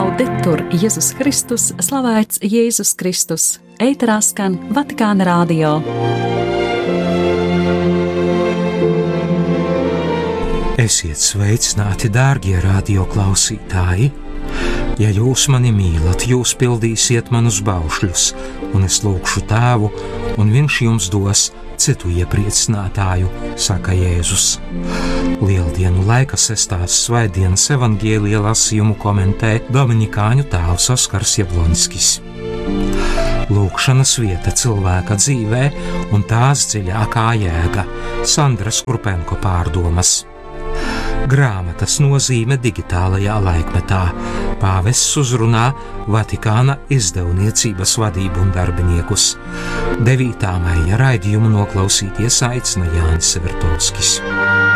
Laudetur Jēzus Kristus, slavēts Jēzus Kristus. Ēterā skan Vatikāna radio. Esiet sveicināti, dārgie radioklausītāji! Ja jūs mani mīlat, jūs pildīsiet manus baušļus, un es lūgšu Tēvu, un Viņš jums dos citu iepriecinātāju, saka Jēzus. Lieldienu laika 6. svētdienas evaņģēlija lasījumu komentē dominikāņu tēvs Oskars Jablonskis. Lūgšanas vieta cilvēka dzīvē un tās dziļākā jēga – Sandras Kurpenko pārdomas. Grāmatas nozīme digitālajā laikmetā. Pāvests uzrunā Vatikāna izdevniecības vadību un darbiniekus. 9. maija raidījumu noklausīties aicina Jānis Severtovskis.